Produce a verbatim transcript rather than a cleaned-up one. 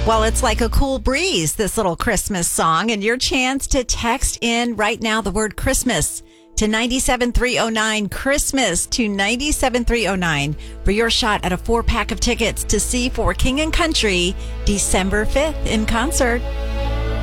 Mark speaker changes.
Speaker 1: Well, it's like a cool breeze, this little Christmas song, and your chance to text in right now the word Christmas to nine seven three oh nine, Christmas to nine seven three oh nine for your shot at a four-pack of tickets to see For King and Country December fifth in concert.